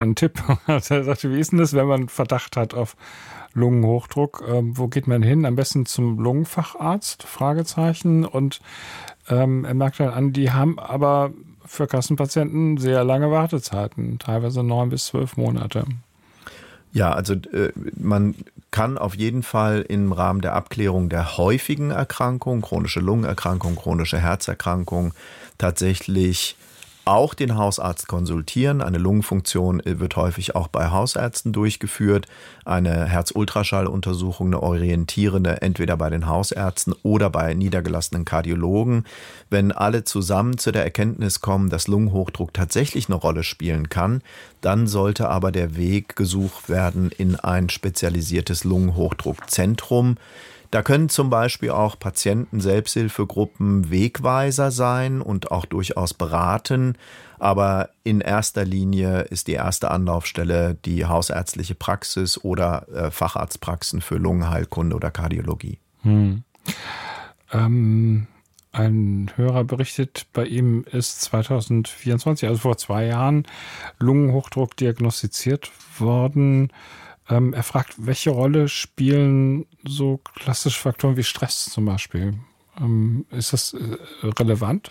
einen Tipp. Er sagte, wie ist denn das, wenn man Verdacht hat auf Lungenhochdruck? Wo geht man hin? Am besten zum Lungenfacharzt? Fragezeichen. Und er merkt dann an, die haben aber für Kassenpatienten sehr lange Wartezeiten, teilweise 9 bis 12 Monate. Ja, also man kann auf jeden Fall im Rahmen der Abklärung der häufigen Erkrankungen, chronische Lungenerkrankung, chronische Herzerkrankung, tatsächlich auch den Hausarzt konsultieren. Eine Lungenfunktion wird häufig auch bei Hausärzten durchgeführt. Eine Herzultraschalluntersuchung, eine orientierende, entweder bei den Hausärzten oder bei niedergelassenen Kardiologen. Wenn alle zusammen zu der Erkenntnis kommen, dass Lungenhochdruck tatsächlich eine Rolle spielen kann, dann sollte aber der Weg gesucht werden in ein spezialisiertes Lungenhochdruckzentrum. Da können zum Beispiel auch Patienten-Selbsthilfegruppen Wegweiser sein und auch durchaus beraten. Aber in erster Linie ist die erste Anlaufstelle die hausärztliche Praxis oder Facharztpraxen für Lungenheilkunde oder Kardiologie. Ein Hörer berichtet, bei ihm ist 2024, also vor 2 Jahren, Lungenhochdruck diagnostiziert worden. Er fragt, welche Rolle spielen so klassische Faktoren wie Stress zum Beispiel? Ist das relevant?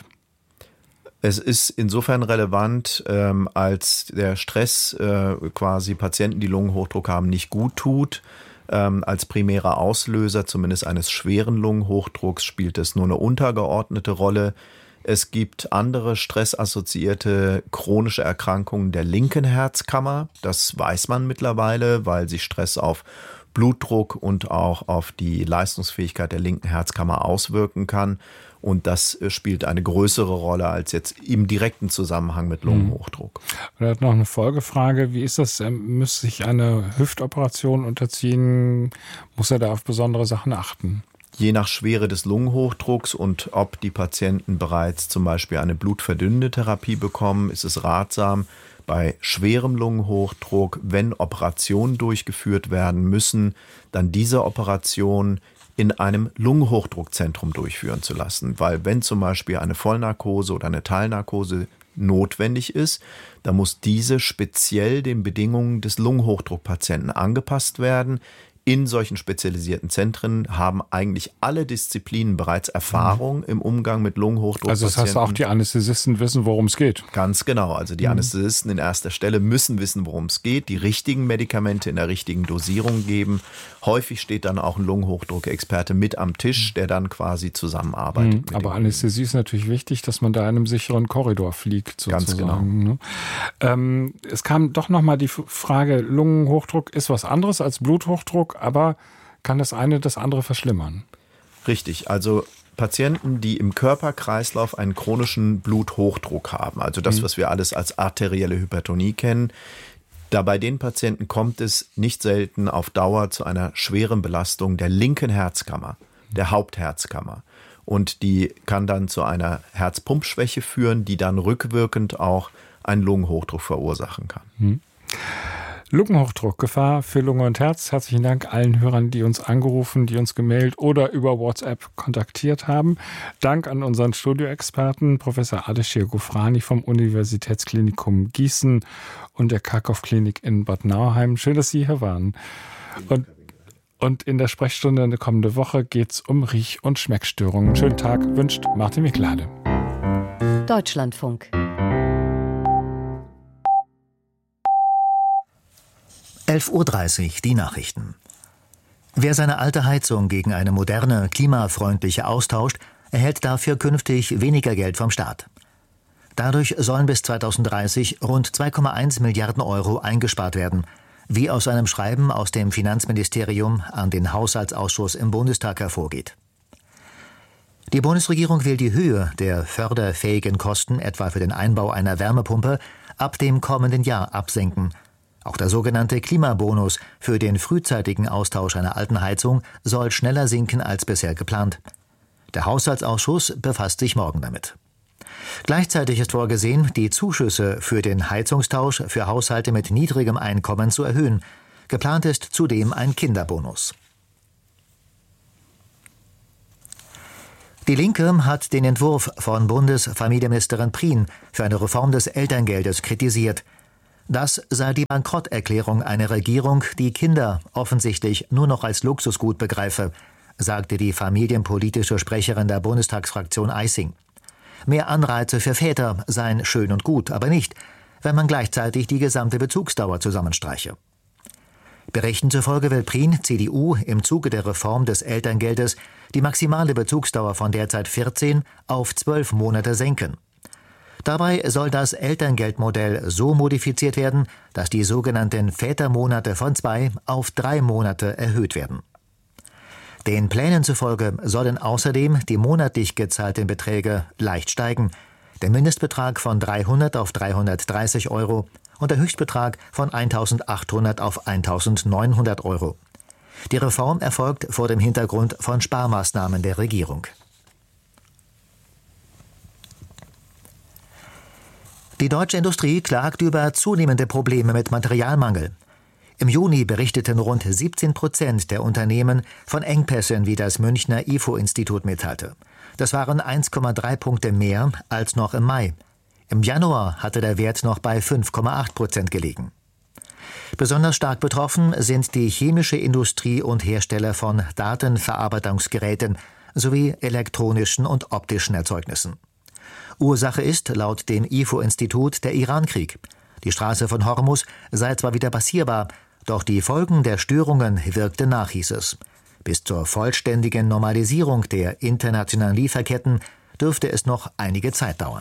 Es ist insofern relevant, als der Stress quasi Patienten, die Lungenhochdruck haben, nicht gut tut. Als primärer Auslöser, zumindest eines schweren Lungenhochdrucks, spielt es nur eine untergeordnete Rolle. Es gibt andere stressassoziierte chronische Erkrankungen der linken Herzkammer. Das weiß man mittlerweile, weil sich Stress auf Blutdruck und auch auf die Leistungsfähigkeit der linken Herzkammer auswirken kann. Und das spielt eine größere Rolle als jetzt im direkten Zusammenhang mit Lungenhochdruck. Er hat noch eine Folgefrage. Wie ist das? Er müsste sich eine Hüftoperation unterziehen. Muss er da auf besondere Sachen achten? Je nach Schwere des Lungenhochdrucks und ob die Patienten bereits zum Beispiel eine blutverdünnende Therapie bekommen, ist es ratsam, bei schwerem Lungenhochdruck, wenn Operationen durchgeführt werden müssen, dann diese Operation in einem Lungenhochdruckzentrum durchführen zu lassen. Weil wenn zum Beispiel eine Vollnarkose oder eine Teilnarkose notwendig ist, dann muss diese speziell den Bedingungen des Lungenhochdruckpatienten angepasst werden. In solchen spezialisierten Zentren haben eigentlich alle Disziplinen bereits Erfahrung im Umgang mit Lungenhochdruck. Also das heißt, auch die Anästhesisten wissen, worum es geht. Ganz genau. Also die Anästhesisten in erster Stelle müssen wissen, worum es geht, die richtigen Medikamente in der richtigen Dosierung geben. Häufig steht dann auch ein Lungenhochdruckexperte mit am Tisch, der dann quasi zusammenarbeitet. Aber Anästhesie ist natürlich wichtig, dass man da in einem sicheren Korridor fliegt, sozusagen. Ganz genau. Es kam doch nochmal die Frage, Lungenhochdruck ist was anderes als Bluthochdruck, aber kann das eine das andere verschlimmern? Richtig, also Patienten, die im Körperkreislauf einen chronischen Bluthochdruck haben, also das, was wir alles als arterielle Hypertonie kennen, da bei den Patienten kommt es nicht selten auf Dauer zu einer schweren Belastung der linken Herzkammer, der Hauptherzkammer. Und die kann dann zu einer Herzpumpschwäche führen, die dann rückwirkend auch einen Lungenhochdruck verursachen kann. Lungenhochdruck, Gefahr für Lunge und Herz. Herzlichen Dank allen Hörern, die uns angerufen, die uns gemailt oder über WhatsApp kontaktiert haben. Dank an unseren Studioexperten, Professor Ardeshir Gofrani vom Universitätsklinikum Gießen und der Kerkhoff-Klinik in Bad Nauheim. Schön, dass Sie hier waren. Und in der Sprechstunde in der kommenden Woche geht es um Riech- und Schmeckstörungen. Schönen Tag wünscht Martin Miklade. Deutschlandfunk. 11:30 Uhr, die Nachrichten. Wer seine alte Heizung gegen eine moderne, klimafreundliche austauscht, erhält dafür künftig weniger Geld vom Staat. Dadurch sollen bis 2030 rund 2,1 Milliarden Euro eingespart werden, wie aus einem Schreiben aus dem Finanzministerium an den Haushaltsausschuss im Bundestag hervorgeht. Die Bundesregierung will die Höhe der förderfähigen Kosten, etwa für den Einbau einer Wärmepumpe, ab dem kommenden Jahr absenken. Auch der sogenannte Klimabonus für den frühzeitigen Austausch einer alten Heizung soll schneller sinken als bisher geplant. Der Haushaltsausschuss befasst sich morgen damit. Gleichzeitig ist vorgesehen, die Zuschüsse für den Heizungstausch für Haushalte mit niedrigem Einkommen zu erhöhen. Geplant ist zudem ein Kinderbonus. Die Linke hat den Entwurf von Bundesfamilienministerin Prien für eine Reform des Elterngeldes kritisiert. Das sei die Bankrotterklärung einer Regierung, die Kinder offensichtlich nur noch als Luxusgut begreife, sagte die familienpolitische Sprecherin der Bundestagsfraktion Eissing. Mehr Anreize für Väter seien schön und gut, aber nicht, wenn man gleichzeitig die gesamte Bezugsdauer zusammenstreiche. Berichten zufolge will Prien, CDU, im Zuge der Reform des Elterngeldes die maximale Bezugsdauer von derzeit 14 auf 12 Monate senken. Dabei soll das Elterngeldmodell so modifiziert werden, dass die sogenannten Vätermonate von 2 auf 3 Monate erhöht werden. Den Plänen zufolge sollen außerdem die monatlich gezahlten Beträge leicht steigen, der Mindestbetrag von 300 auf 330 Euro und der Höchstbetrag von 1.800 auf 1.900 Euro. Die Reform erfolgt vor dem Hintergrund von Sparmaßnahmen der Regierung. Die deutsche Industrie klagt über zunehmende Probleme mit Materialmangel. Im Juni berichteten rund 17% der Unternehmen von Engpässen, wie das Münchner IFO-Institut mitteilte. Das waren 1,3 Punkte mehr als noch im Mai. Im Januar hatte der Wert noch bei 5,8% gelegen. Besonders stark betroffen sind die chemische Industrie und Hersteller von Datenverarbeitungsgeräten sowie elektronischen und optischen Erzeugnissen. Ursache ist laut dem IFO-Institut der Irankrieg. Die Straße von Hormuz sei zwar wieder passierbar, doch die Folgen der Störungen wirkten nach, hieß es. Bis zur vollständigen Normalisierung der internationalen Lieferketten dürfte es noch einige Zeit dauern.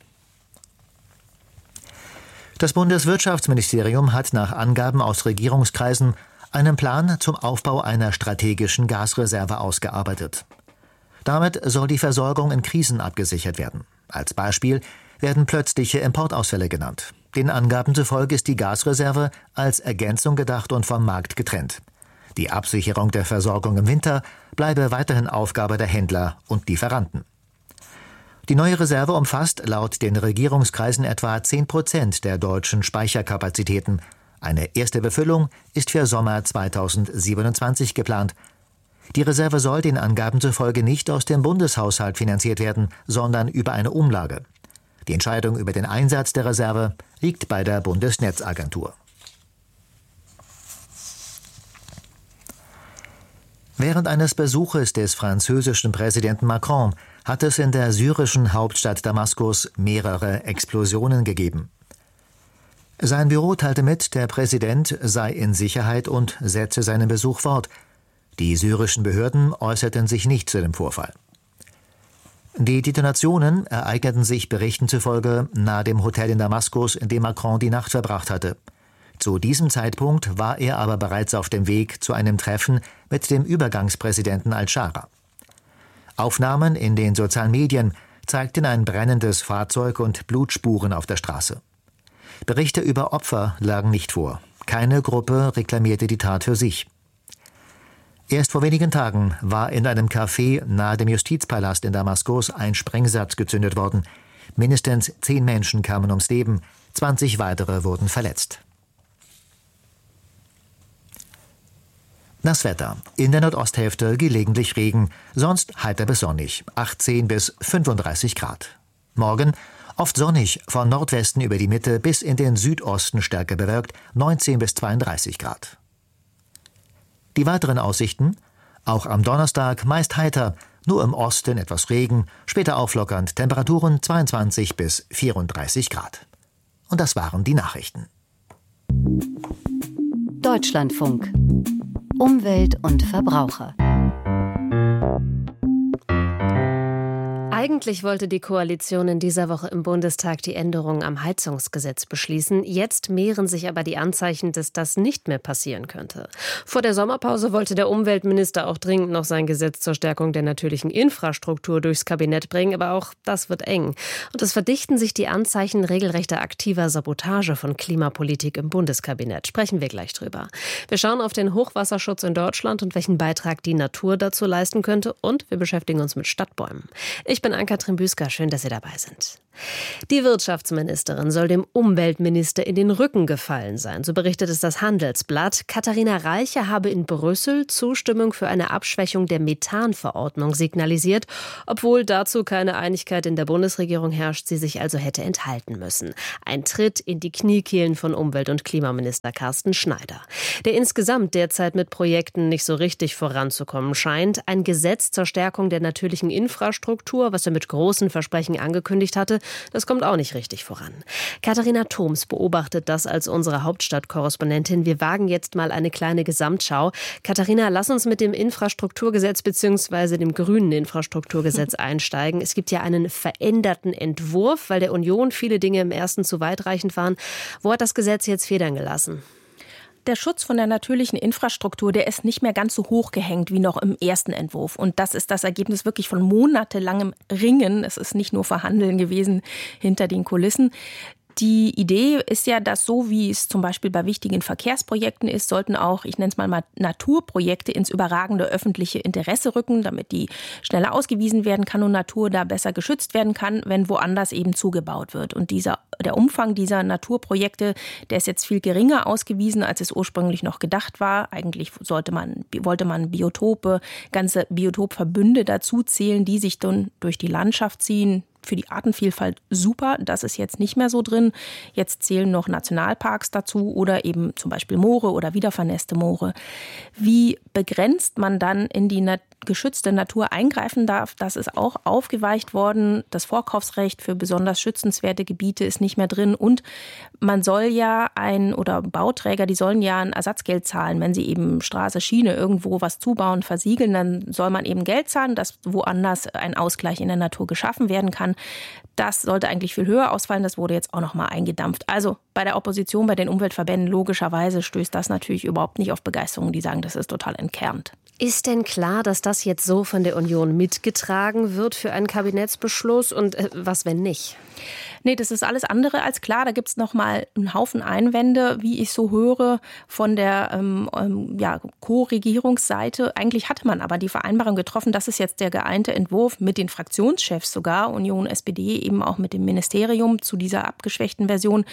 Das Bundeswirtschaftsministerium hat nach Angaben aus Regierungskreisen einen Plan zum Aufbau einer strategischen Gasreserve ausgearbeitet. Damit soll die Versorgung in Krisen abgesichert werden. Als Beispiel werden plötzliche Importausfälle genannt. Den Angaben zufolge ist die Gasreserve als Ergänzung gedacht und vom Markt getrennt. Die Absicherung der Versorgung im Winter bleibe weiterhin Aufgabe der Händler und Lieferanten. Die neue Reserve umfasst laut den Regierungskreisen etwa 10% der deutschen Speicherkapazitäten. Eine erste Befüllung ist für Sommer 2027 geplant. Die Reserve soll den Angaben zufolge nicht aus dem Bundeshaushalt finanziert werden, sondern über eine Umlage. Die Entscheidung über den Einsatz der Reserve liegt bei der Bundesnetzagentur. Während eines Besuches des französischen Präsidenten Macron hat es in der syrischen Hauptstadt Damaskus mehrere Explosionen gegeben. Sein Büro teilte mit, der Präsident sei in Sicherheit und setze seinen Besuch fort. Die syrischen Behörden äußerten sich nicht zu dem Vorfall. Die Detonationen ereigneten sich Berichten zufolge nahe dem Hotel in Damaskus, in dem Macron die Nacht verbracht hatte. Zu diesem Zeitpunkt war er aber bereits auf dem Weg zu einem Treffen mit dem Übergangspräsidenten al-Shara. Aufnahmen in den sozialen Medien zeigten ein brennendes Fahrzeug und Blutspuren auf der Straße. Berichte über Opfer lagen nicht vor. Keine Gruppe reklamierte die Tat für sich. Erst vor wenigen Tagen war in einem Café nahe dem Justizpalast in Damaskus ein Sprengsatz gezündet worden. Mindestens 10 Menschen kamen ums Leben, 20 weitere wurden verletzt. Das Wetter. In der Nordosthälfte gelegentlich Regen, sonst heiter bis sonnig, 18 bis 35 Grad. Morgen oft sonnig, von Nordwesten über die Mitte bis in den Südosten stärker bewölkt, 19 bis 32 Grad. Die weiteren Aussichten? Auch am Donnerstag meist heiter, nur im Osten etwas Regen, später auflockernd, Temperaturen 22 bis 34 Grad. Und das waren die Nachrichten. Deutschlandfunk. Umwelt und Verbraucher. Eigentlich wollte die Koalition in dieser Woche im Bundestag die Änderungen am Heizungsgesetz beschließen. Jetzt mehren sich aber die Anzeichen, dass das nicht mehr passieren könnte. Vor der Sommerpause wollte der Umweltminister auch dringend noch sein Gesetz zur Stärkung der natürlichen Infrastruktur durchs Kabinett bringen, aber auch das wird eng. Und es verdichten sich die Anzeichen regelrechter aktiver Sabotage von Klimapolitik im Bundeskabinett. Sprechen wir gleich drüber. Wir schauen auf den Hochwasserschutz in Deutschland und welchen Beitrag die Natur dazu leisten könnte. Und wir beschäftigen uns mit Stadtbäumen. Ich bin bin Ann-Kathrin Büsker. Schön, dass Sie dabei sind. Die Wirtschaftsministerin soll dem Umweltminister in den Rücken gefallen sein. So berichtet es das Handelsblatt. Katharina Reiche habe in Brüssel Zustimmung für eine Abschwächung der Methanverordnung signalisiert, obwohl dazu keine Einigkeit in der Bundesregierung herrscht, sie sich also hätte enthalten müssen. Ein Tritt in die Kniekehlen von Umwelt- und Klimaminister Carsten Schneider, der insgesamt derzeit mit Projekten nicht so richtig voranzukommen scheint. Ein Gesetz zur Stärkung der natürlichen Infrastruktur, was er mit großen Versprechen angekündigt hatte, das kommt auch nicht richtig voran. Katharina Thoms beobachtet das als unsere Hauptstadtkorrespondentin. Wir wagen jetzt mal eine kleine Gesamtschau. Katharina, lass uns mit dem Infrastrukturgesetz bzw. dem grünen Infrastrukturgesetz einsteigen. Es gibt ja einen veränderten Entwurf, weil der Union viele Dinge im ersten zu weitreichend waren. Wo hat das Gesetz jetzt Federn gelassen? Der Schutz von der natürlichen Infrastruktur, der ist nicht mehr ganz so hoch gehängt wie noch im ersten Entwurf. Und das ist das Ergebnis wirklich von monatelangem Ringen. Es ist nicht nur Verhandeln gewesen hinter den Kulissen. Die Idee ist ja, dass so wie es zum Beispiel bei wichtigen Verkehrsprojekten ist, sollten auch, ich nenne es mal Naturprojekte ins überragende öffentliche Interesse rücken, damit die schneller ausgewiesen werden kann und Natur da besser geschützt werden kann, wenn woanders eben zugebaut wird. Und der Umfang dieser Naturprojekte, der ist jetzt viel geringer ausgewiesen, als es ursprünglich noch gedacht war. Eigentlich wollte man Biotope, ganze Biotopverbünde dazu zählen, die sich dann durch die Landschaft ziehen. Für die Artenvielfalt super, das ist jetzt nicht mehr so drin. Jetzt zählen noch Nationalparks dazu oder eben zum Beispiel Moore oder wiedervernässte Moore. Wie begrenzt man dann in die geschützte Natur eingreifen darf, das ist auch aufgeweicht worden. Das Vorkaufsrecht für besonders schützenswerte Gebiete ist nicht mehr drin. Und man soll ja Bauträger, die sollen ja ein Ersatzgeld zahlen. Wenn sie eben Straße, Schiene irgendwo was zubauen, versiegeln, dann soll man eben Geld zahlen, dass woanders ein Ausgleich in der Natur geschaffen werden kann. Das sollte eigentlich viel höher ausfallen. Das wurde jetzt auch noch mal eingedampft. Also bei der Opposition, bei den Umweltverbänden logischerweise stößt das natürlich überhaupt nicht auf Begeisterung. Die sagen, das ist total entkernt. Ist denn klar, dass das jetzt so von der Union mitgetragen wird für einen Kabinettsbeschluss? Und was, wenn nicht? Nee, das ist alles andere als klar. Da gibt es noch mal einen Haufen Einwände, wie ich so höre, von der Co-Regierungsseite. Eigentlich hatte man aber die Vereinbarung getroffen, das ist jetzt der geeinte Entwurf mit den Fraktionschefs sogar, Union, SPD, eben auch mit dem Ministerium zu dieser abgeschwächten Version.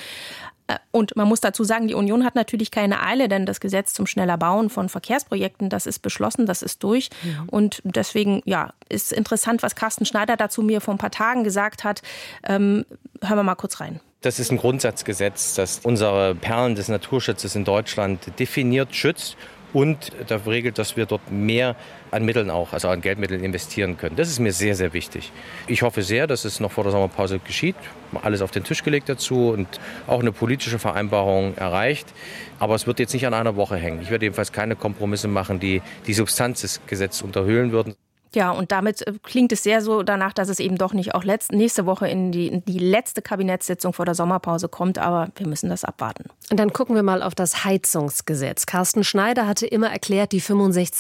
Und man muss dazu sagen, die Union hat natürlich keine Eile, denn das Gesetz zum schneller Bauen von Verkehrsprojekten, das ist beschlossen, das ist durch. Ja. Und deswegen, ist interessant, was Carsten Schneider dazu mir vor ein paar Tagen gesagt hat. Hören wir mal kurz rein. Das ist ein Grundsatzgesetz, das unsere Perlen des Naturschutzes in Deutschland definiert, schützt und dafür regelt, dass wir dort mehr an Mitteln auch, also an Geldmitteln investieren können. Das ist mir sehr, sehr wichtig. Ich hoffe sehr, dass es noch vor der Sommerpause geschieht. Alles auf den Tisch gelegt dazu und auch eine politische Vereinbarung erreicht. Aber es wird jetzt nicht an einer Woche hängen. Ich werde jedenfalls keine Kompromisse machen, die die Substanz des Gesetzes unterhöhlen würden. Ja, und damit klingt es sehr so danach, dass es eben doch nicht auch nächste Woche in die letzte Kabinettssitzung vor der Sommerpause kommt. Aber wir müssen das abwarten. Und dann gucken wir mal auf das Heizungsgesetz. Carsten Schneider hatte immer erklärt, die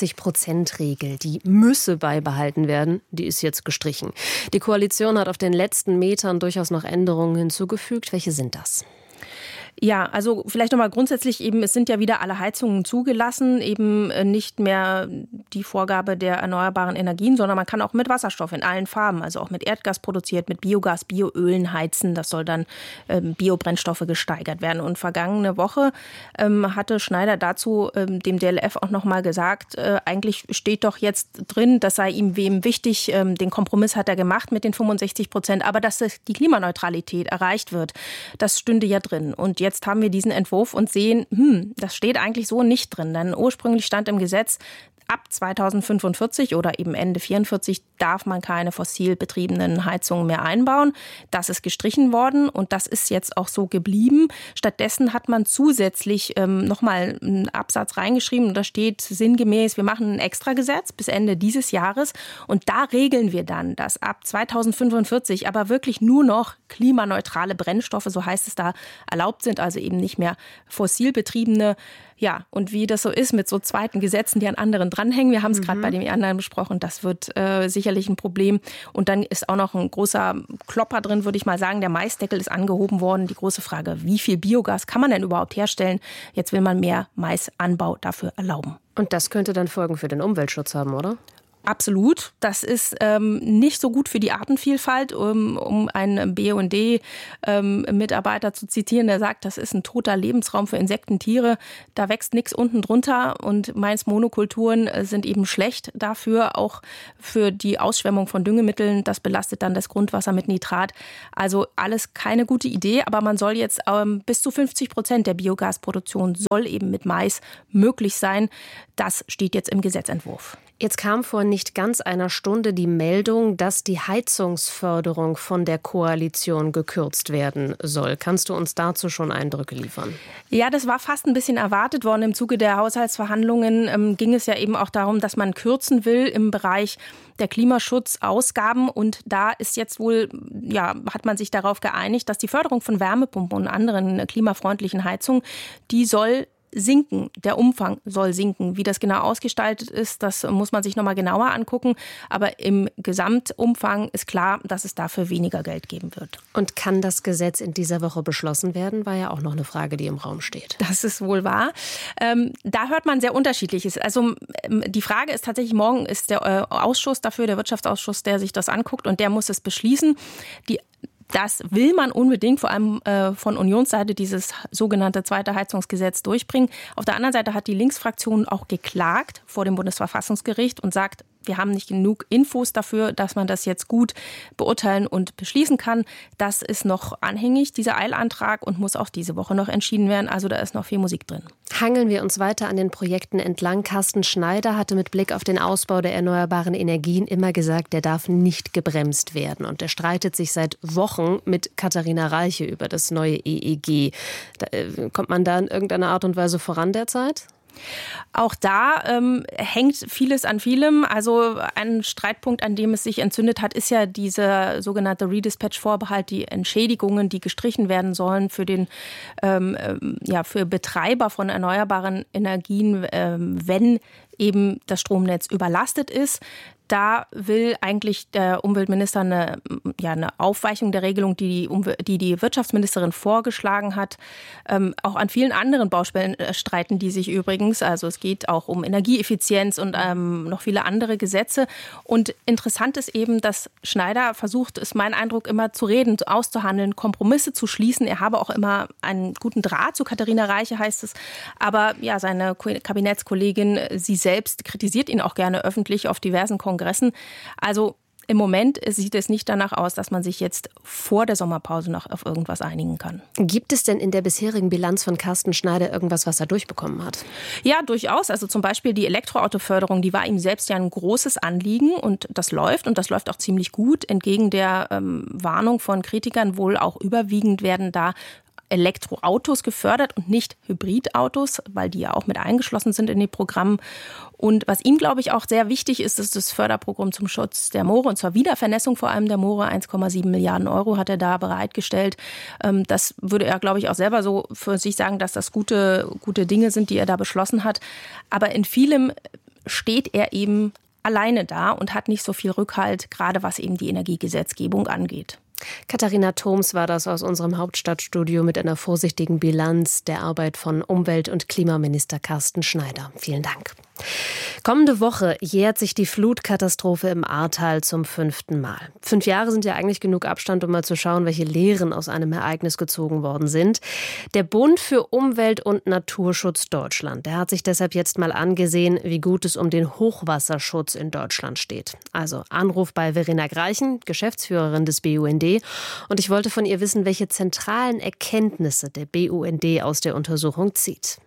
65%-Regel, die müsse beibehalten werden. Die ist jetzt gestrichen. Die Koalition hat auf den letzten Metern durchaus noch Änderungen hinzugefügt. Welche sind das? Ja, also vielleicht nochmal grundsätzlich eben, es sind ja wieder alle Heizungen zugelassen, eben nicht mehr die Vorgabe der erneuerbaren Energien, sondern man kann auch mit Wasserstoff in allen Farben, also auch mit Erdgas produziert, mit Biogas, Bioölen heizen. Das soll dann Biobrennstoffe gesteigert werden. Und vergangene Woche hatte Schneider dazu dem DLF auch nochmal gesagt, eigentlich steht doch jetzt drin, das sei ihm wichtig, den Kompromiss hat er gemacht mit den 65%, aber dass die Klimaneutralität erreicht wird, das stünde ja drin. Und jetzt haben wir diesen Entwurf und sehen, das steht eigentlich so nicht drin. Denn ursprünglich stand im Gesetz, ab 2045 oder eben Ende 44 darf man keine fossil betriebenen Heizungen mehr einbauen. Das ist gestrichen worden und das ist jetzt auch so geblieben. Stattdessen hat man zusätzlich nochmal einen Absatz reingeschrieben und da steht sinngemäß, wir machen ein Extragesetz bis Ende dieses Jahres und da regeln wir dann, dass ab 2045 aber wirklich nur noch klimaneutrale Brennstoffe, so heißt es da, erlaubt sind, also eben nicht mehr fossil betriebene. Ja, und wie das so ist mit so zweiten Gesetzen, die an anderen dranhängen, wir haben es gerade bei den anderen besprochen, das wird sicherlich ein Problem. Und dann ist auch noch ein großer Klopper drin, würde ich mal sagen, der Maisdeckel ist angehoben worden. Die große Frage, wie viel Biogas kann man denn überhaupt herstellen? Jetzt will man mehr Maisanbau dafür erlauben. Und das könnte dann Folgen für den Umweltschutz haben, oder? Absolut. Das ist nicht so gut für die Artenvielfalt. Um einen BUND-Mitarbeiter zu zitieren, der sagt, das ist ein toter Lebensraum für Insekten, Tiere. Da wächst nichts unten drunter und Mais-Monokulturen sind eben schlecht dafür, auch für die Ausschwemmung von Düngemitteln. Das belastet dann das Grundwasser mit Nitrat. Also alles keine gute Idee, aber man soll jetzt bis zu 50% der Biogasproduktion soll eben mit Mais möglich sein. Das steht jetzt im Gesetzentwurf. Jetzt kam vor nicht ganz einer Stunde die Meldung, dass die Heizungsförderung von der Koalition gekürzt werden soll. Kannst du uns dazu schon Eindrücke liefern? Ja, das war fast ein bisschen erwartet worden. Im Zuge der Haushaltsverhandlungen ging es ja eben auch darum, dass man kürzen will im Bereich der Klimaschutzausgaben. Und da ist jetzt wohl, hat man sich darauf geeinigt, dass die Förderung von Wärmepumpen und anderen klimafreundlichen Heizungen, die soll sinken. Der Umfang soll sinken. Wie das genau ausgestaltet ist, das muss man sich nochmal genauer angucken. Aber im Gesamtumfang ist klar, dass es dafür weniger Geld geben wird. Und kann das Gesetz in dieser Woche beschlossen werden? War ja auch noch eine Frage, die im Raum steht. Das ist wohl wahr. Da hört man sehr Unterschiedliches. Also die Frage ist tatsächlich, morgen ist der Ausschuss dafür, der Wirtschaftsausschuss, der sich das anguckt und der muss es beschließen. Das will man unbedingt, vor allem von Unionsseite, dieses sogenannte zweite Heizungsgesetz durchbringen. Auf der anderen Seite hat die Linksfraktion auch geklagt vor dem Bundesverfassungsgericht und sagt, wir haben nicht genug Infos dafür, dass man das jetzt gut beurteilen und beschließen kann. Das ist noch anhängig, dieser Eilantrag, und muss auch diese Woche noch entschieden werden. Also da ist noch viel Musik drin. Hangeln wir uns weiter an den Projekten entlang. Carsten Schneider hatte mit Blick auf den Ausbau der erneuerbaren Energien immer gesagt, der darf nicht gebremst werden. Und er streitet sich seit Wochen mit Katharina Reiche über das neue EEG. Kommt man da in irgendeiner Art und Weise voran derzeit? Auch da hängt vieles an vielem. Also ein Streitpunkt, an dem es sich entzündet hat, ist ja dieser sogenannte Redispatch-Vorbehalt, die Entschädigungen, die gestrichen werden sollen für für Betreiber von erneuerbaren Energien, wenn eben das Stromnetz überlastet ist. Da will eigentlich der Umweltminister eine Aufweichung der Regelung, die Wirtschaftsministerin vorgeschlagen hat. Auch an vielen anderen Baustellen streiten die sich übrigens. Also es geht auch um Energieeffizienz und noch viele andere Gesetze. Und interessant ist eben, dass Schneider versucht, ist mein Eindruck, immer zu reden, auszuhandeln, Kompromisse zu schließen. Er habe auch immer einen guten Draht zu Katharina Reiche, heißt es. Aber ja, seine Kabinettskollegin, sie selbst kritisiert ihn auch gerne öffentlich auf diversen Kongressen. Also im Moment sieht es nicht danach aus, dass man sich jetzt vor der Sommerpause noch auf irgendwas einigen kann. Gibt es denn in der bisherigen Bilanz von Carsten Schneider irgendwas, was er durchbekommen hat? Ja, durchaus. Also zum Beispiel die Elektroautoförderung, die war ihm selbst ja ein großes Anliegen und das läuft auch ziemlich gut. Entgegen der Warnung von Kritikern wohl auch überwiegend werden da Elektroautos gefördert und nicht Hybridautos, weil die ja auch mit eingeschlossen sind in die Programme. Und was ihm, glaube ich, auch sehr wichtig ist, ist das Förderprogramm zum Schutz der Moore und zur Wiedervernässung vor allem der Moore. 1,7 Milliarden Euro hat er da bereitgestellt. Das würde er, glaube ich, auch selber so für sich sagen, dass das gute Dinge sind, die er da beschlossen hat. Aber in vielem steht er eben alleine da und hat nicht so viel Rückhalt, gerade was eben die Energiegesetzgebung angeht. Katharina Thoms war das aus unserem Hauptstadtstudio mit einer vorsichtigen Bilanz der Arbeit von Umwelt- und Klimaminister Carsten Schneider. Vielen Dank. Kommende Woche jährt sich die Flutkatastrophe im Ahrtal zum 5. Mal. 5 Jahre sind ja eigentlich genug Abstand, um mal zu schauen, welche Lehren aus einem Ereignis gezogen worden sind. Der Bund für Umwelt- und Naturschutz Deutschland, der hat sich deshalb jetzt mal angesehen, wie gut es um den Hochwasserschutz in Deutschland steht. Also Anruf bei Verena Greichen, Geschäftsführerin des BUND. Und ich wollte von ihr wissen, welche zentralen Erkenntnisse der BUND aus der Untersuchung zieht.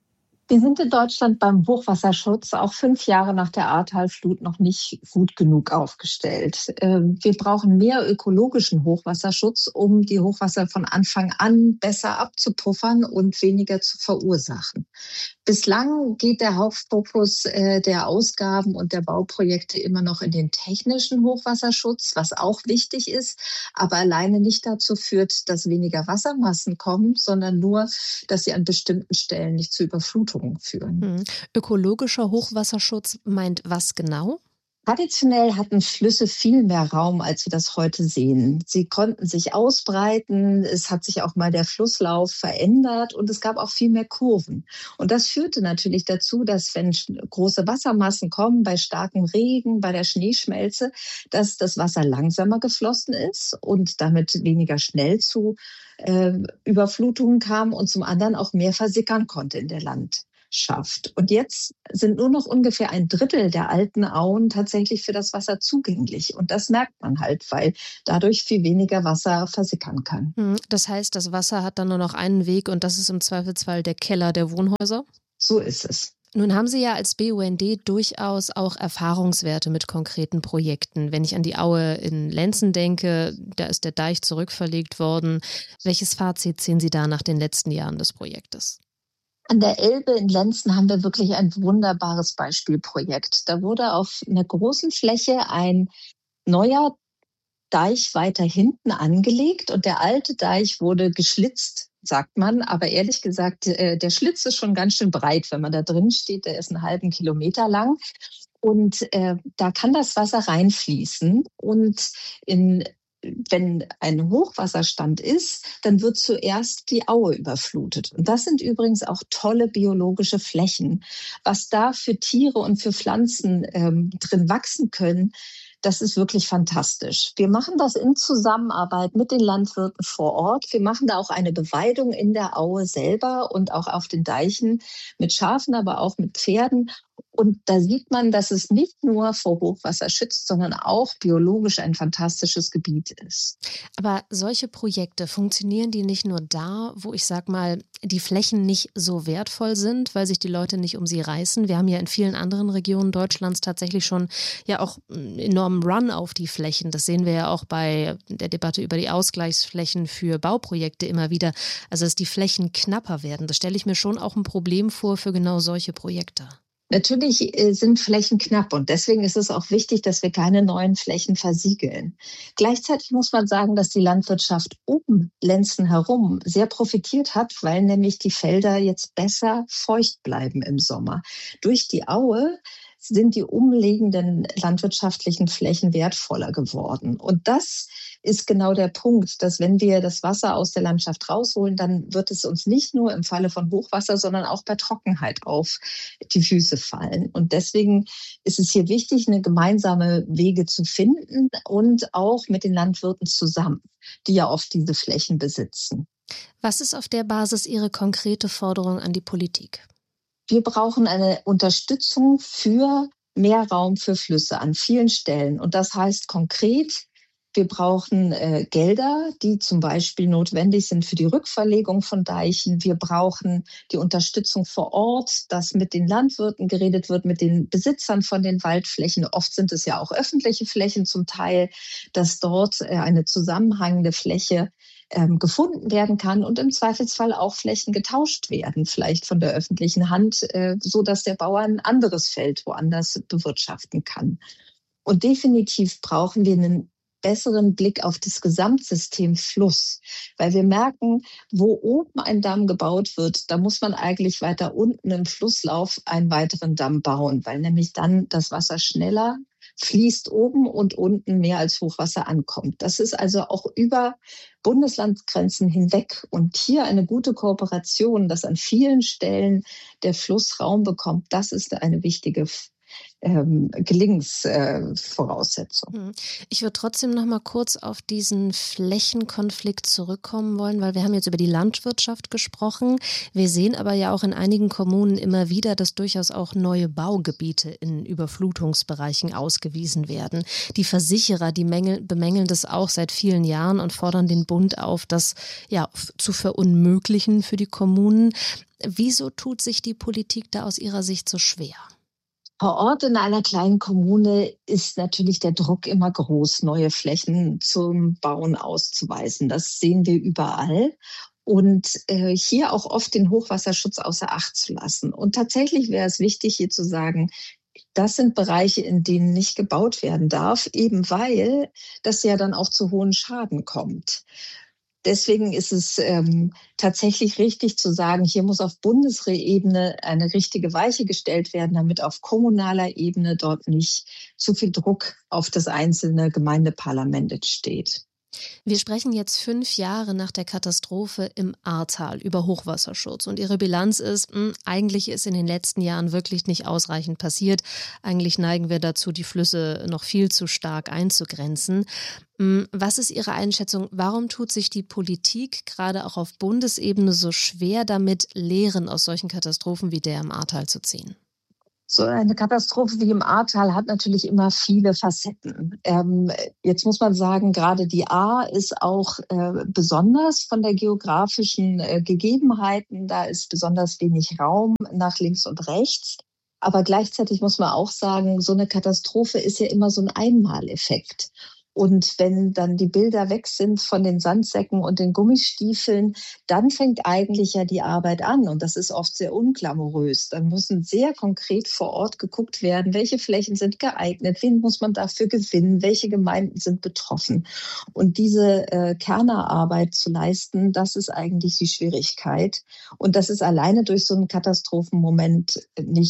Wir sind in Deutschland beim Hochwasserschutz auch 5 Jahre nach der Ahrtalflut noch nicht gut genug aufgestellt. Wir brauchen mehr ökologischen Hochwasserschutz, um die Hochwasser von Anfang an besser abzupuffern und weniger zu verursachen. Bislang geht der Hauptfokus der Ausgaben und der Bauprojekte immer noch in den technischen Hochwasserschutz, was auch wichtig ist, aber alleine nicht dazu führt, dass weniger Wassermassen kommen, sondern nur, dass sie an bestimmten Stellen nicht zu Überflutungen führen. Ökologischer Hochwasserschutz meint was genau? Traditionell hatten Flüsse viel mehr Raum, als wir das heute sehen. Sie konnten sich ausbreiten, es hat sich auch mal der Flusslauf verändert und es gab auch viel mehr Kurven. Und das führte natürlich dazu, dass wenn große Wassermassen kommen, bei starkem Regen, bei der Schneeschmelze, dass das Wasser langsamer geflossen ist und damit weniger schnell zu Überflutungen kam und zum anderen auch mehr versickern konnte in der Landschaft. Und jetzt sind nur noch ungefähr 1/3 der alten Auen tatsächlich für das Wasser zugänglich. Und das merkt man halt, weil dadurch viel weniger Wasser versickern kann. Das heißt, das Wasser hat dann nur noch einen Weg und das ist im Zweifelsfall der Keller der Wohnhäuser? So ist es. Nun haben Sie ja als BUND durchaus auch Erfahrungswerte mit konkreten Projekten. Wenn ich an die Aue in Lenzen denke, da ist der Deich zurückverlegt worden. Welches Fazit ziehen Sie da nach den letzten Jahren des Projektes? An der Elbe in Lenzen haben wir wirklich ein wunderbares Beispielprojekt. Da wurde auf einer großen Fläche ein neuer Deich weiter hinten angelegt und der alte Deich wurde geschlitzt, sagt man. Aber ehrlich gesagt, der Schlitz ist schon ganz schön breit, wenn man da drin steht. Der ist einen halben Kilometer lang. Und da kann das Wasser reinfließen. Und wenn ein Hochwasserstand ist, dann wird zuerst die Aue überflutet. Und das sind übrigens auch tolle biologische Flächen. Was da für Tiere und für Pflanzen drin wachsen können, das ist wirklich fantastisch. Wir machen das in Zusammenarbeit mit den Landwirten vor Ort. Wir machen da auch eine Beweidung in der Aue selber und auch auf den Deichen mit Schafen, aber auch mit Pferden. Und da sieht man, dass es nicht nur vor Hochwasser schützt, sondern auch biologisch ein fantastisches Gebiet ist. Aber solche Projekte, funktionieren die nicht nur da, wo ich sag mal, die Flächen nicht so wertvoll sind, weil sich die Leute nicht um sie reißen? Wir haben ja in vielen anderen Regionen Deutschlands tatsächlich schon ja auch einen enormen Run auf die Flächen. Das sehen wir ja auch bei der Debatte über die Ausgleichsflächen für Bauprojekte immer wieder. Also dass die Flächen knapper werden, das stelle ich mir schon auch ein Problem vor für genau solche Projekte. Natürlich sind Flächen knapp und deswegen ist es auch wichtig, dass wir keine neuen Flächen versiegeln. Gleichzeitig muss man sagen, dass die Landwirtschaft um Lenzen herum sehr profitiert hat, weil nämlich die Felder jetzt besser feucht bleiben im Sommer. Durch die Aue sind die umliegenden landwirtschaftlichen Flächen wertvoller geworden. Und das ist genau der Punkt, dass wenn wir das Wasser aus der Landschaft rausholen, dann wird es uns nicht nur im Falle von Hochwasser, sondern auch bei Trockenheit auf die Füße fallen. Und deswegen ist es hier wichtig, eine gemeinsame Wege zu finden und auch mit den Landwirten zusammen, die ja oft diese Flächen besitzen. Was ist auf der Basis Ihre konkrete Forderung an die Politik? Wir brauchen eine Unterstützung für mehr Raum für Flüsse an vielen Stellen. Und das heißt konkret, wir brauchen Gelder, die zum Beispiel notwendig sind für die Rückverlegung von Deichen. Wir brauchen die Unterstützung vor Ort, dass mit den Landwirten geredet wird, mit den Besitzern von den Waldflächen. Oft sind es ja auch öffentliche Flächen zum Teil, dass dort eine zusammenhängende Fläche gefunden werden kann und im Zweifelsfall auch Flächen getauscht werden, vielleicht von der öffentlichen Hand, so dass der Bauer ein anderes Feld woanders bewirtschaften kann. Und definitiv brauchen wir einen besseren Blick auf das Gesamtsystem Fluss, weil wir merken, wo oben ein Damm gebaut wird, da muss man eigentlich weiter unten im Flusslauf einen weiteren Damm bauen, weil nämlich dann das Wasser schneller fließt oben und unten mehr als Hochwasser ankommt. Das ist also auch über Bundeslandgrenzen hinweg und hier eine gute Kooperation, dass an vielen Stellen der Fluss Raum bekommt, das ist eine wichtige Gelingensvoraussetzung. Ich würde trotzdem noch mal kurz auf diesen Flächenkonflikt zurückkommen wollen, weil wir haben jetzt über die Landwirtschaft gesprochen. Wir sehen aber ja auch in einigen Kommunen immer wieder, dass durchaus auch neue Baugebiete in Überflutungsbereichen ausgewiesen werden. Die Versicherer, die bemängeln das auch seit vielen Jahren und fordern den Bund auf, das ja zu verunmöglichen für die Kommunen. Wieso tut sich die Politik da aus Ihrer Sicht so schwer? Vor Ort in einer kleinen Kommune ist natürlich der Druck immer groß, neue Flächen zum Bauen auszuweisen. Das sehen wir überall. Und hier auch oft den Hochwasserschutz außer Acht zu lassen. Und tatsächlich wäre es wichtig, hier zu sagen, das sind Bereiche, in denen nicht gebaut werden darf, eben weil das ja dann auch zu hohen Schaden kommt. Deswegen ist es tatsächlich richtig zu sagen, hier muss auf Bundesebene eine richtige Weiche gestellt werden, damit auf kommunaler Ebene dort nicht zu viel Druck auf das einzelne Gemeindeparlament entsteht. Wir sprechen jetzt 5 Jahre nach der Katastrophe im Ahrtal über Hochwasserschutz. Und Ihre Bilanz ist, eigentlich ist in den letzten Jahren wirklich nicht ausreichend passiert. Eigentlich neigen wir dazu, die Flüsse noch viel zu stark einzugrenzen. Was ist Ihre Einschätzung? Warum tut sich die Politik gerade auch auf Bundesebene so schwer damit, Lehren aus solchen Katastrophen wie der im Ahrtal zu ziehen? So eine Katastrophe wie im Ahrtal hat natürlich immer viele Facetten. Jetzt muss man sagen, gerade die Ahr ist auch besonders von der geografischen Gegebenheiten. Da ist besonders wenig Raum nach links und rechts. Aber gleichzeitig muss man auch sagen, so eine Katastrophe ist ja immer so ein Einmaleffekt. Und wenn dann die Bilder weg sind von den Sandsäcken und den Gummistiefeln, dann fängt eigentlich ja die Arbeit an. Und das ist oft sehr unglamourös. Dann müssen sehr konkret vor Ort geguckt werden, welche Flächen sind geeignet, wen muss man dafür gewinnen, welche Gemeinden sind betroffen. Und diese Kernarbeit zu leisten, das ist eigentlich die Schwierigkeit. Und das ist alleine durch so einen Katastrophenmoment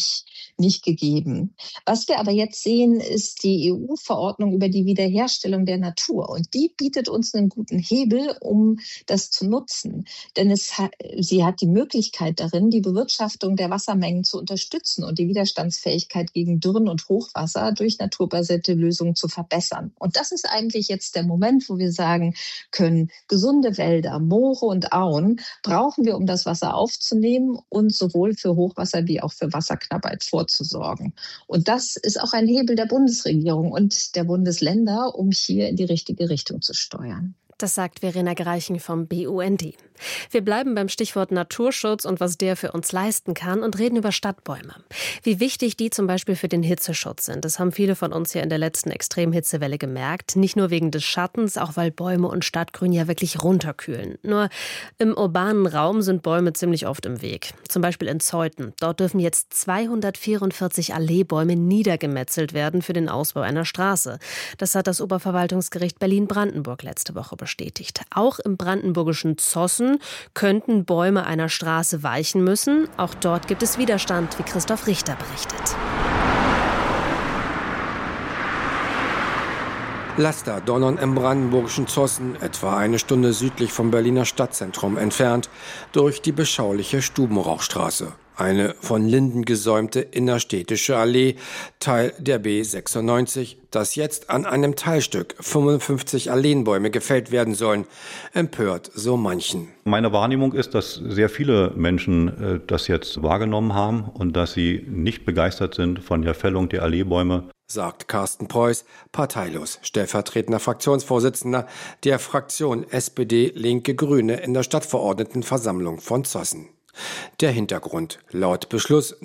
nicht gegeben. Was wir aber jetzt sehen, ist die EU-Verordnung über die Wiederherstellung der Natur. Und die bietet uns einen guten Hebel, um das zu nutzen. Denn sie hat die Möglichkeit darin, die Bewirtschaftung der Wassermengen zu unterstützen und die Widerstandsfähigkeit gegen Dürren und Hochwasser durch naturbasierte Lösungen zu verbessern. Und das ist eigentlich jetzt der Moment, wo wir sagen können, gesunde Wälder, Moore und Auen brauchen wir, um das Wasser aufzunehmen und sowohl für Hochwasser wie auch für Wasserknappheit vorzusorgen. Und das ist auch ein Hebel der Bundesregierung und der Bundesländer, um hier in die richtige Richtung zu steuern. Das sagt Verena Greichen vom BUND. Wir bleiben beim Stichwort Naturschutz und was der für uns leisten kann und reden über Stadtbäume. Wie wichtig die zum Beispiel für den Hitzeschutz sind, das haben viele von uns ja in der letzten Extremhitzewelle gemerkt. Nicht nur wegen des Schattens, auch weil Bäume und Stadtgrün ja wirklich runterkühlen. Nur im urbanen Raum sind Bäume ziemlich oft im Weg. Zum Beispiel in Zeuthen. Dort dürfen jetzt 244 Alleebäume niedergemetzelt werden für den Ausbau einer Straße. Das hat das Oberverwaltungsgericht Berlin-Brandenburg letzte Woche bestätigt. Auch im brandenburgischen Zossen könnten Bäume einer Straße weichen müssen. Auch dort gibt es Widerstand, wie Christoph Richter berichtet. Laster donnern im brandenburgischen Zossen, etwa eine Stunde südlich vom Berliner Stadtzentrum entfernt, durch die beschauliche Stubenrauchstraße. Eine von Linden gesäumte innerstädtische Allee, Teil der B96, dass jetzt an einem Teilstück 55 Alleenbäume gefällt werden sollen, empört so manchen. Meine Wahrnehmung ist, dass sehr viele Menschen das jetzt wahrgenommen haben und dass sie nicht begeistert sind von der Fällung der Alleebäume, sagt Carsten Preuß, parteilos, stellvertretender Fraktionsvorsitzender der Fraktion SPD Linke Grüne in der Stadtverordnetenversammlung von Zossen. Der Hintergrund: Laut Beschluss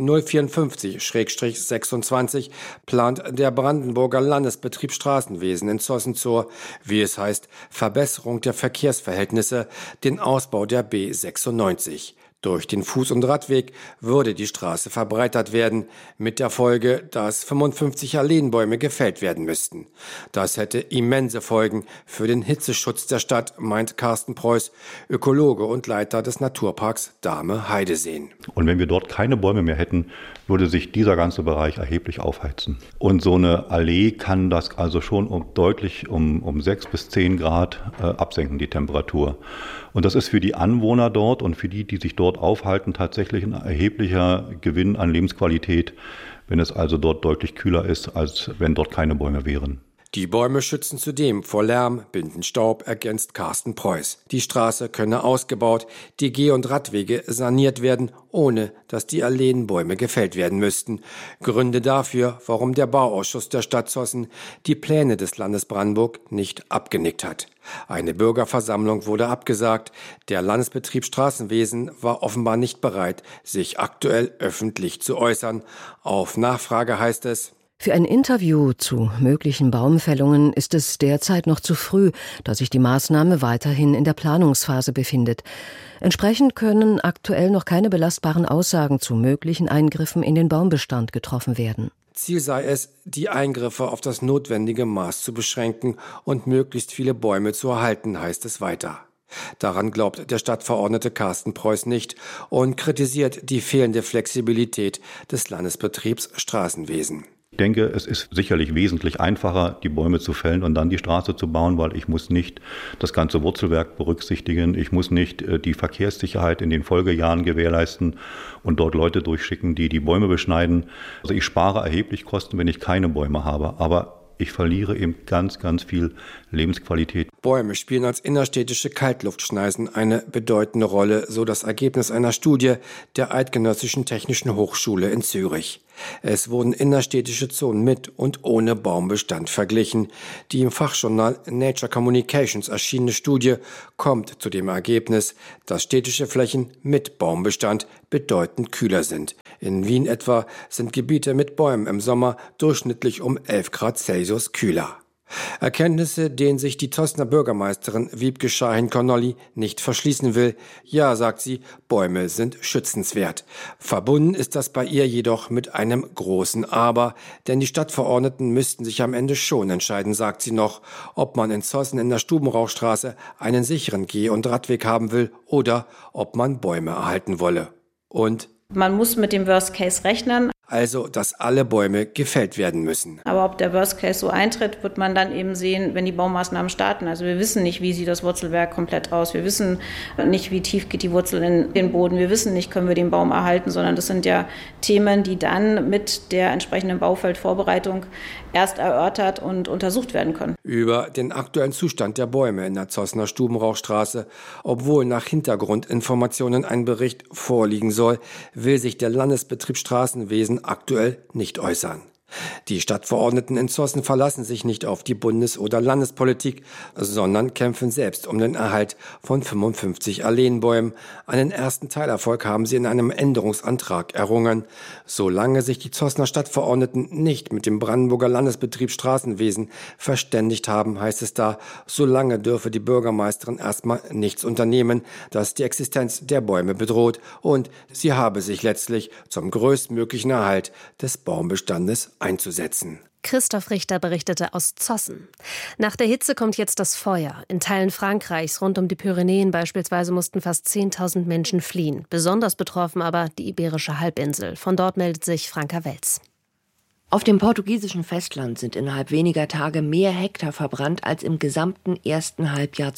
054/26 plant der Brandenburger Landesbetrieb Straßenwesen in Zossen zur, wie es heißt, Verbesserung der Verkehrsverhältnisse, den Ausbau der B96. Durch den Fuß- und Radweg würde die Straße verbreitert werden, mit der Folge, dass 55 Alleenbäume gefällt werden müssten. Das hätte immense Folgen für den Hitzeschutz der Stadt, meint Carsten Preuß, Ökologe und Leiter des Naturparks Dahme-Heideseen. Und wenn wir dort keine Bäume mehr hätten, würde sich dieser ganze Bereich erheblich aufheizen. Und so eine Allee kann das also schon deutlich um 6 bis 10 Grad absenken, die Temperatur. Und das ist für die Anwohner dort und für die, die sich dort aufhalten, tatsächlich ein erheblicher Gewinn an Lebensqualität, wenn es also dort deutlich kühler ist, als wenn dort keine Bäume wären. Die Bäume schützen zudem vor Lärm, binden Staub, ergänzt Carsten Preuß. Die Straße könne ausgebaut, die Geh- und Radwege saniert werden, ohne dass die Alleenbäume gefällt werden müssten. Gründe dafür, warum der Bauausschuss der Stadt Zossen die Pläne des Landes Brandenburg nicht abgenickt hat. Eine Bürgerversammlung wurde abgesagt. Der Landesbetrieb Straßenwesen war offenbar nicht bereit, sich aktuell öffentlich zu äußern. Auf Nachfrage heißt es: Für ein Interview zu möglichen Baumfällungen ist es derzeit noch zu früh, da sich die Maßnahme weiterhin in der Planungsphase befindet. Entsprechend können aktuell noch keine belastbaren Aussagen zu möglichen Eingriffen in den Baumbestand getroffen werden. Ziel sei es, die Eingriffe auf das notwendige Maß zu beschränken und möglichst viele Bäume zu erhalten, heißt es weiter. Daran glaubt der Stadtverordnete Carsten Preuß nicht und kritisiert die fehlende Flexibilität des Landesbetriebs Straßenwesen. Ich denke, es ist sicherlich wesentlich einfacher, die Bäume zu fällen und dann die Straße zu bauen, weil ich muss nicht das ganze Wurzelwerk berücksichtigen. Ich muss nicht die Verkehrssicherheit in den Folgejahren gewährleisten und dort Leute durchschicken, die die Bäume beschneiden. Also ich spare erheblich Kosten, wenn ich keine Bäume habe. Aber ich verliere eben ganz, ganz viel Lebensqualität. Bäume spielen als innerstädtische Kaltluftschneisen eine bedeutende Rolle, so das Ergebnis einer Studie der Eidgenössischen Technischen Hochschule in Zürich. Es wurden innerstädtische Zonen mit und ohne Baumbestand verglichen. Die im Fachjournal Nature Communications erschienene Studie kommt zu dem Ergebnis, dass städtische Flächen mit Baumbestand bedeutend kühler sind. In Wien etwa sind Gebiete mit Bäumen im Sommer durchschnittlich um 11 Grad Celsius kühler. Erkenntnisse, denen sich die Zossener Bürgermeisterin Wiebke Schahin-Connolly nicht verschließen will. Ja, sagt sie, Bäume sind schützenswert. Verbunden ist das bei ihr jedoch mit einem großen Aber, denn die Stadtverordneten müssten sich am Ende schon entscheiden, sagt sie noch, ob man in Zossen in der Stubenrauchstraße einen sicheren Geh- und Radweg haben will oder ob man Bäume erhalten wolle. Und man muss mit dem Worst Case rechnen. Also, dass alle Bäume gefällt werden müssen. Aber ob der Worst Case so eintritt, wird man dann eben sehen, wenn die Baumaßnahmen starten. Also wir wissen nicht, wie sieht das Wurzelwerk komplett aus. Wir wissen nicht, wie tief geht die Wurzel in den Boden. Wir wissen nicht, können wir den Baum erhalten, sondern das sind ja Themen, die dann mit der entsprechenden Baufeldvorbereitung erst erörtert und untersucht werden können. Über den aktuellen Zustand der Bäume in der Zossener Stubenrauchstraße, obwohl nach Hintergrundinformationen ein Bericht vorliegen soll, will sich der Landesbetrieb Straßenwesen aktuell nicht äußern. Die Stadtverordneten in Zossen verlassen sich nicht auf die Bundes- oder Landespolitik, sondern kämpfen selbst um den Erhalt von 55 Alleenbäumen. Einen ersten Teilerfolg haben sie in einem Änderungsantrag errungen. Solange sich die Zossener Stadtverordneten nicht mit dem Brandenburger Landesbetrieb Straßenwesen verständigt haben, heißt es da, solange dürfe die Bürgermeisterin erstmal nichts unternehmen, das die Existenz der Bäume bedroht, und sie habe sich letztlich zum größtmöglichen Erhalt des Baumbestandes einzusetzen. Christoph Richter berichtete aus Zossen. Nach der Hitze kommt jetzt das Feuer. In Teilen Frankreichs, rund um die Pyrenäen beispielsweise, mussten fast 10.000 Menschen fliehen. Besonders betroffen aber die Iberische Halbinsel. Von dort meldet sich Franka Welz. Auf dem portugiesischen Festland sind innerhalb weniger Tage mehr Hektar verbrannt als im gesamten ersten Halbjahr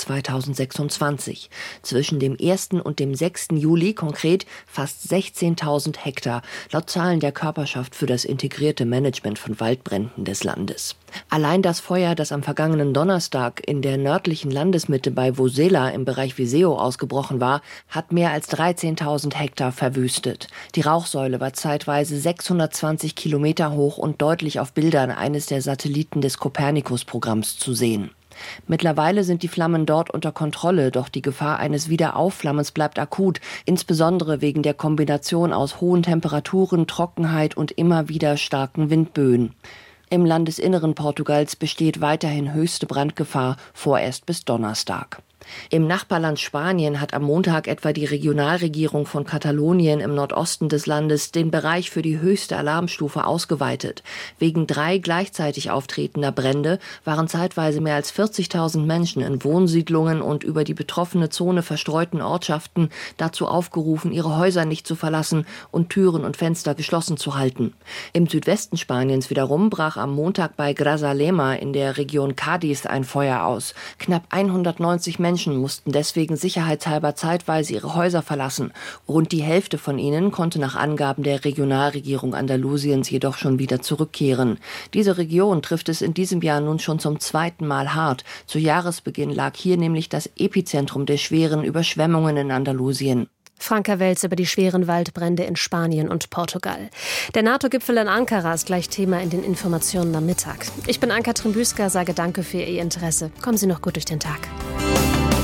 2026. Zwischen dem 1. und dem 6. Juli konkret fast 16.000 Hektar, laut Zahlen der Körperschaft für das integrierte Management von Waldbränden des Landes. Allein das Feuer, das am vergangenen Donnerstag in der nördlichen Landesmitte bei Vosela im Bereich Viseu ausgebrochen war, hat mehr als 13.000 Hektar verwüstet. Die Rauchsäule war zeitweise 620 Kilometer hoch und deutlich auf Bildern eines der Satelliten des Copernicus-Programms zu sehen. Mittlerweile sind die Flammen dort unter Kontrolle, doch die Gefahr eines Wiederaufflammens bleibt akut, insbesondere wegen der Kombination aus hohen Temperaturen, Trockenheit und immer wieder starken Windböen. Im Landesinneren Portugals besteht weiterhin höchste Brandgefahr, vorerst bis Donnerstag. Im Nachbarland Spanien hat am Montag etwa die Regionalregierung von Katalonien im Nordosten des Landes den Bereich für die höchste Alarmstufe ausgeweitet. Wegen 3 gleichzeitig auftretender Brände waren zeitweise mehr als 40.000 Menschen in Wohnsiedlungen und über die betroffene Zone verstreuten Ortschaften dazu aufgerufen, ihre Häuser nicht zu verlassen und Türen und Fenster geschlossen zu halten. Im Südwesten Spaniens wiederum brach am Montag bei Grazalema in der Region Cádiz ein Feuer aus. Knapp 190 Menschen mussten deswegen sicherheitshalber zeitweise ihre Häuser verlassen. Rund die Hälfte von ihnen konnte nach Angaben der Regionalregierung Andalusiens jedoch schon wieder zurückkehren. Diese Region trifft es in diesem Jahr nun schon zum 2. Mal hart. Zu Jahresbeginn lag hier nämlich das Epizentrum der schweren Überschwemmungen in Andalusien. Franka Welz über die schweren Waldbrände in Spanien und Portugal. Der NATO-Gipfel in Ankara ist gleich Thema in den Informationen am Mittag. Ich bin Ann-Kathrin Büsker, sage danke für Ihr Interesse. Kommen Sie noch gut durch den Tag.